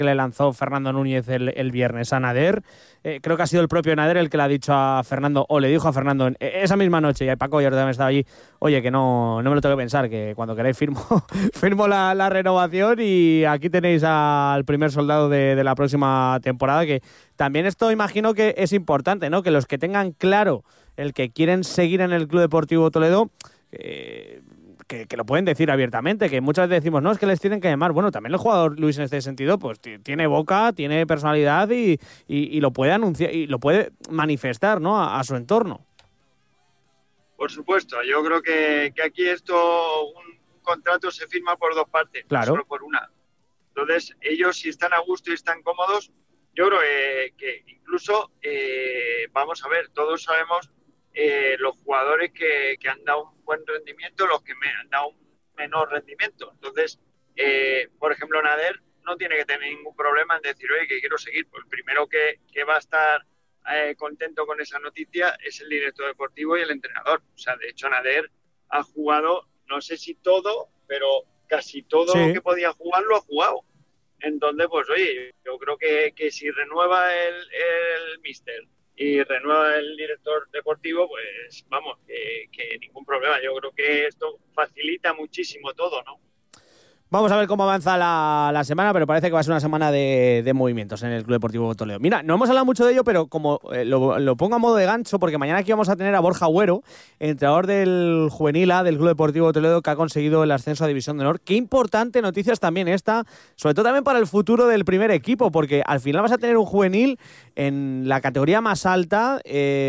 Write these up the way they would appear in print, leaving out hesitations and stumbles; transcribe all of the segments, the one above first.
que le lanzó Fernando Núñez el viernes a Nader. Creo que ha sido el propio Nader el que le ha dicho a Fernando, o le dijo a Fernando esa misma noche, y a Paco Ayer también estaba allí, oye, que no me lo tengo que pensar, que cuando queráis firmo la renovación y aquí tenéis al primer soldado de la próxima temporada, que también esto imagino que es importante, ¿no? Que los que tengan claro el que quieren seguir en el Club Deportivo Toledo, que lo pueden decir abiertamente, que muchas veces decimos, no, es que les tienen que llamar. Bueno, también el jugador Luis en este sentido, pues tiene boca, tiene personalidad y lo puede anunciar y lo puede manifestar, ¿no? a su entorno. Por supuesto, yo creo que aquí un contrato se firma por dos partes, claro, no solo por una. Entonces, ellos si están a gusto y están cómodos, yo creo que incluso, vamos a ver, todos sabemos los jugadores que han dado un buen rendimiento, los que han dado un menor rendimiento. Entonces, por ejemplo, Nader no tiene que tener ningún problema en decir, oye, que quiero seguir. Pues el primero que va a estar contento con esa noticia es el director deportivo y el entrenador. O sea, de hecho, Nader ha jugado, no sé si todo, pero casi todo lo que podía jugar lo ha jugado. Entonces, pues oye, yo creo que si renueva el míster y renueva el director deportivo, pues vamos, que ningún problema. Yo creo que esto facilita muchísimo todo, ¿no? Vamos a ver cómo avanza la semana, pero parece que va a ser una semana de movimientos en el Club Deportivo Toledo. Mira, no hemos hablado mucho de ello, pero como lo pongo a modo de gancho, porque mañana aquí vamos a tener a Borja Agüero, entrenador del Juvenil A del Club Deportivo Toledo, que ha conseguido el ascenso a División de Honor. Qué importante noticias también esta, sobre todo también para el futuro del primer equipo, porque al final vas a tener un juvenil en la categoría más alta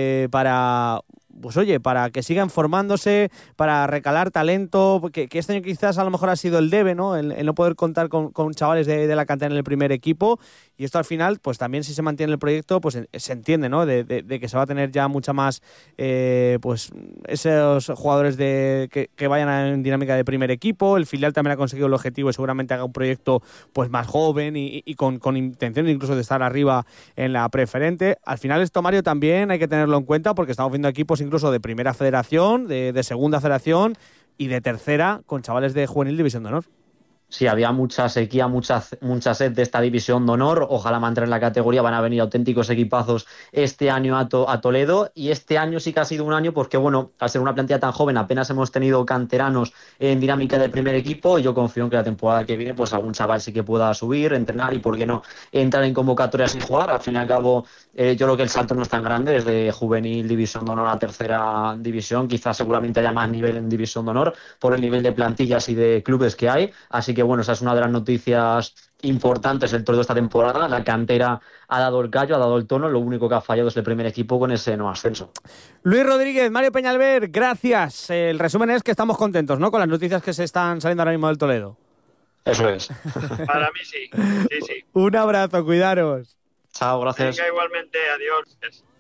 para que sigan formándose, para recalar talento, que este año quizás a lo mejor ha sido el debe, ¿no? El no poder contar con chavales de la cantera en el primer equipo, y esto al final, pues también si se mantiene el proyecto, pues se entiende, ¿no? De que se va a tener ya mucha más, pues esos jugadores que vayan en dinámica de primer equipo. El filial también ha conseguido el objetivo y seguramente haga un proyecto pues más joven y con intención incluso de estar arriba en la preferente. Al final esto, Mario, también hay que tenerlo en cuenta, porque estamos viendo equipos incluso de primera federación, de segunda federación y de tercera, con chavales de juvenil División de Honor. Sí, había mucha sequía, mucha sed de esta División de Honor. Ojalá mantener la categoría. Van a venir auténticos equipazos este año a Toledo. Y este año sí que ha sido un año porque, bueno, al ser una plantilla tan joven, apenas hemos tenido canteranos en dinámica del primer equipo. Y yo confío en que la temporada que viene, pues algún chaval sí que pueda subir, entrenar y, por qué no, entrar en convocatorias y jugar. Al fin y al cabo, yo creo que el salto no es tan grande desde juvenil División de Honor a tercera división. Quizás seguramente haya más nivel en División de Honor por el nivel de plantillas y de clubes que hay. Así que, bueno, esa es una de las noticias importantes del Toledo esta temporada. La cantera ha dado el callo, ha dado el tono. Lo único que ha fallado es el primer equipo con ese no ascenso. Luis Rodríguez, Mario Peñalver, gracias. El resumen es que estamos contentos, ¿no?, con las noticias que se están saliendo ahora mismo del Toledo. Eso es. Para mí sí. Un abrazo, cuidaros. Chao, gracias. Venga, igualmente, adiós.